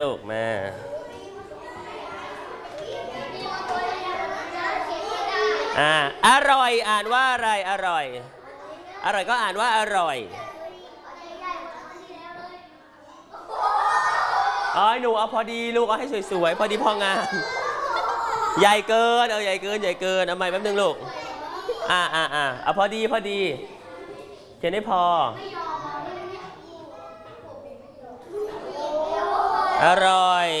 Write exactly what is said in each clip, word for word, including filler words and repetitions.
ลูกแม่อ่าอร่อยอ่านว่าอะไรอร่อยอร่อยก็อ่านว่าอร่อยอ๋อหนูเอาพอดีลูกเอาให้สวยๆพอดีพองามใหญ่เกินเออใหญ่เกินใหญ่เกินเอาใหม่แป๊บนึงลูกอ่าอ่าอ่าเอาพอดีพอดีเขียนให้พออร่อย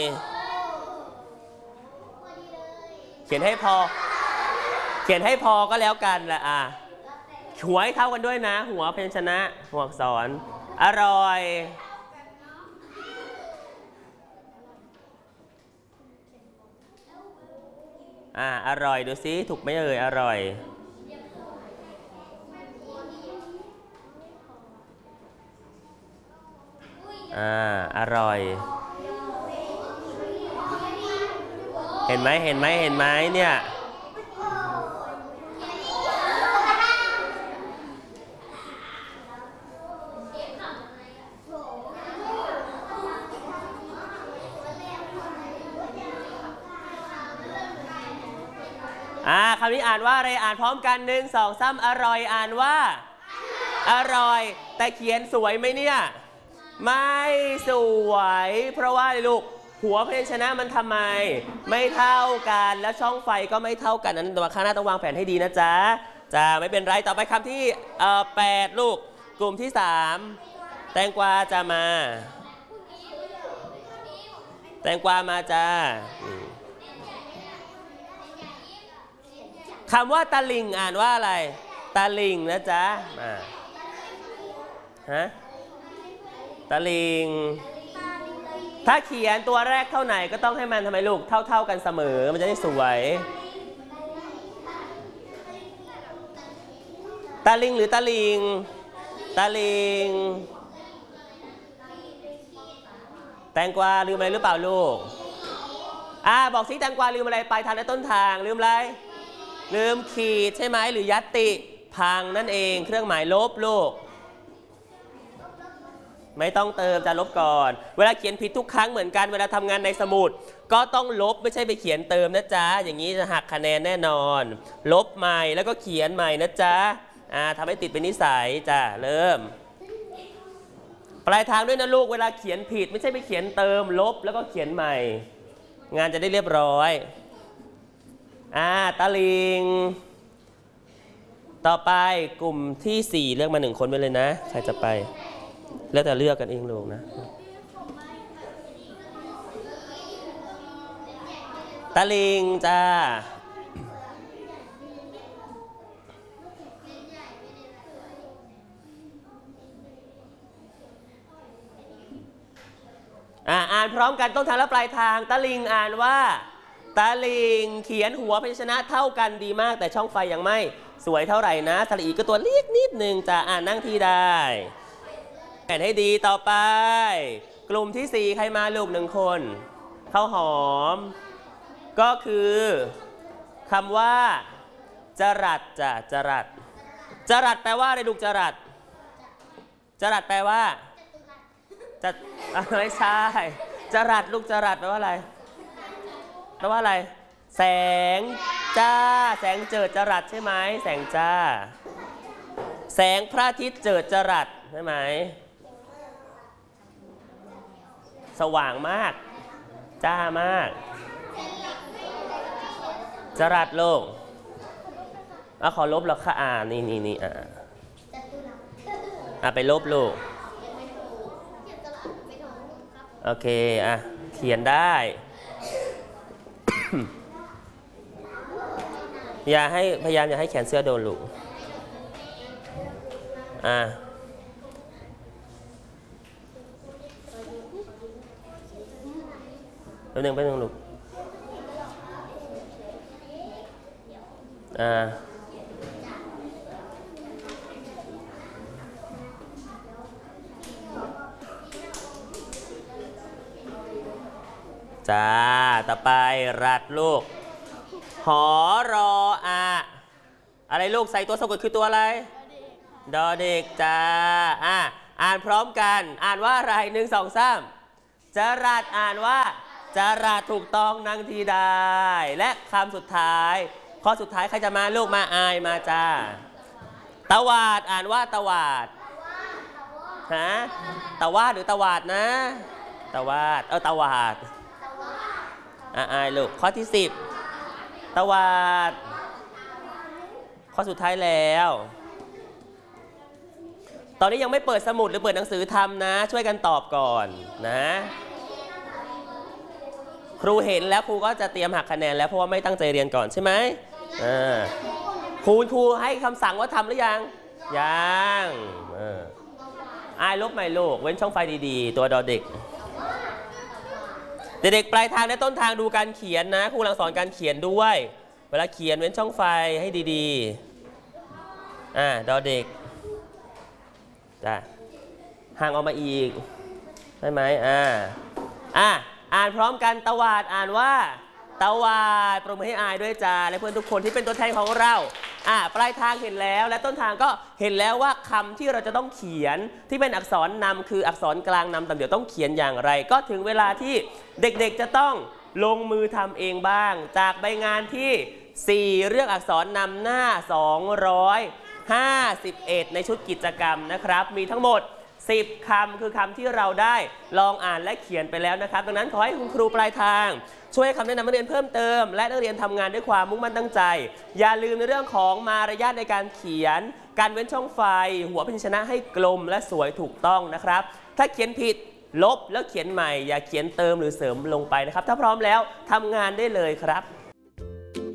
เขียนให้พอเขียนให้พอก็แล้วกันแหละอ่ะหัวให้เท่ากันด้วยนะหัวพยัญชนะหัวอักษรอร่อยอ่าอร่อยดูซิถูกไหมเอ่ยอร่อยอ่าอร่อยเห็นไหมเห็นไหมเห็นไหมเนี่ยอ่าคำนี้อ่านว่าอะไรอ่านพร้อมกันหนึ่งสองสามอร่อยอ่านว่าอร่อยแต่เขียนสวยไหมเนี่ยไม่สวยเพราะว่าลูกหัวพยัญชนะมันทำไมไม่เท่ากันแล้วช่องไฟก็ไม่เท่ากันนั้นตัวข้างหน้าต้องวางแผนให้ดีนะจ๊ะจ้าไม่เป็นไรต่อไปคำที่เอ่อแปดลูกกลุ่มที่สามแตงกวาจะมาแตงกวามาจ้าคำว่าตะลิงอ่านว่าอะไรตะลิงนะจ๊ะมาฮะตะลิงถ้าเขียนตัวแรกเท่าไหนก็ต้องให้มันทำไมลูกเท่าเท่ากันเสมอมันจะได้สวยตะลิงหรือตะลิงตะลิงแตงกวาลืมอะไรหรือเปล่าลูกอ่าบอกสิแตงกวาลืมอะไรไปทางในต้นทางลืมอะไรลืมขีดใช่ไหมหรือยัตติพังนั่นเองเครื่องหมายลบลูกไม่ต้องเติมจะลบก่อนเวลาเขียนผิดทุกครั้งเหมือนกันเวลาทำงานในสมุดก็ต้องลบไม่ใช่ไปเขียนเติมนะจ๊ะอย่างนี้จะหักคะแนนแน่นอนลบใหม่แล้วก็เขียนใหม่นะจ๊ะอ่าทำให้ติดเป็นนิสัยจ้ะเริ่มปลายทางด้วยนะลูกเวลาเขียนผิดไม่ใช่ไปเขียนเติมลบแล้วก็เขียนใหม่งานจะได้เรียบร้อยอ่าตะลิงต่อไปกลุ่มที่สี่เลือกมาหนึ่งคนไปเลยนะใครจะไปแล้วแต่เลือกกันเองลูกนะตะลิงจ้าอ่าอ่านพร้อมกันต้นทางและปลายทางตะลิงอ่านว่าตะลิงเขียนหัวพยัญชนะเท่ากันดีมากแต่ช่องไฟยังไม่สวยเท่าไหร่นะสระอีก็ตัวเล็กนิดนึงจะอ่านนั่งที่ได้แผนให้ดีต่อไปกลุ่มที่สี่ใครมาลูกหนึ่งคนข้าวหอมก็คือคำว่าจรัสจะจรัสจรัสแปลว่าอะไรลูกจรัสจรัสแปลว่าจะไม่ใช่จรัสลูกจรัสแปลว่าอะไรแปลว่าอะไรแสงจ้าแสงเจิดจรัสใช่ไหมแสงจ้าแสงพระอาทิตย์เจิดจรัสใช่ไหมสว่างมากจ้ามากจรัสโลกอ่ะขอลบแล้วค่ะอ่านี่นี่นี่อ่ะอ่ะไปลบโลกโอเคอ่ะเขียนได้อย่าให้พยายามอย่าให้แขนเสื้อโดนลูกอ่ะแป๊บนึงแป๊บนึงลูกอ่าจ้าต่อไปรัดลูกหอรออะอะไรลูกใส่ตัวสะกดคือตัวอะไรดอเด็กจ้าอ่ะอ่านพร้อมกันอ่านว่าอะไรหนึ่งสองสามจรัสอ่านว่าจรัสถูกต้องนั่งที่ได้และคำสุดท้ายข้อสุดท้ายใครจะมาลูกมาอายมาจ้าตวาดอ่านว่าตวาดฮะตวาดหรือตวาดนะตวาดเออตวาดอ่าอายลูกข้อที่สิบตวาดข้อสุดท้ายแล้วตอนนี้ยังไม่เปิดสมุดหรือเปิดหนังสือทำนะช่วยกันตอบก่อนนะครูเห็นแล้วครูก็จะเตรียมหักคะแนนแล้วเพราะว่าไม่ตั้งใจเรียนก่อนใช่ไหมอ่าครูครูให้คำสั่งว่าทำหรือยังยังอ่าอายลบใหม่ลูกเว้นช่องไฟดีๆตัวดอเด็กเด็กๆปลายทางและต้นทางดูการเขียนนะครูกำลังสอนการเขียนด้วยเวลาเขียนเว้นช่องไฟให้ดีๆอ่าดอเด็กจ้ะห่างออกมาอีกได้ไหมอ่าอ่าอ่านพร้อมกันตวาดอ่านว่าตวาดปรบมือให้อายด้วยจ้าและเพื่อนทุกคนที่เป็นตัวแทนของเราอ่าปลายทางเห็นแล้วและต้นทางก็เห็นแล้วว่าคำที่เราจะต้องเขียนที่เป็นอักษรนำคืออักษรกลางนำต่างเดี๋ยวต้องเขียนอย่างไรก็ถึงเวลาที่เด็กๆจะต้องลงมือทำเองบ้างจากใบงานที่สี่เรื่องอักษรนำหน้าสองร้อยห้าสิบเอ็ดในชุดกิจกรรมนะครับมีทั้งหมดสิบคำคือคำที่เราได้ลองอ่านและเขียนไปแล้วนะครับดังนั้นขอให้คุณครูปลายทางช่วยคำแนะนำนักเรียนเพิ่มเติมและนักเรียนทำงานด้วยความมุ่งมั่นตั้งใจอย่าลืมในเรื่องของมารยาทในการเขียนการเว้นช่องไฟหัวพยัญชนะให้กลมและสวยถูกต้องนะครับถ้าเขียนผิดลบแล้วเขียนใหม่อย่าเขียนเติมหรือเสริมลงไปนะครับถ้าพร้อมแล้วทำงานได้เลยครับ